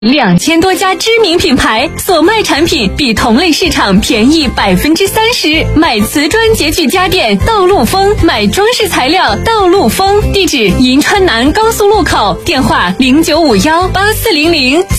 2000多家知名品牌所卖产品比同类市场便宜30%。买瓷砖洁具家电道路风，买装饰材料道路风。地址：银川南高速路口，电话09518400。